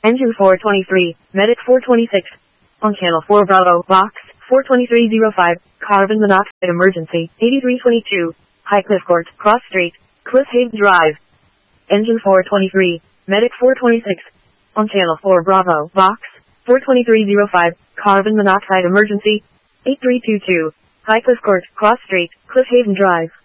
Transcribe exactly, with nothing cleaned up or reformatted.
Engine four twenty-three, Medic four twenty-six. On channel four Bravo, box, four twenty-three oh five, carbon monoxide emergency, eighty-three twenty-two, Highcliffe Court, Cross Street, Cliffhaven Drive. Engine four twenty-three, Medic four twenty-six. On channel four Bravo, box, four twenty-three oh five, carbon monoxide emergency, eighty-three twenty-two, Highcliffe Court, Cross Street, Cliffhaven Drive.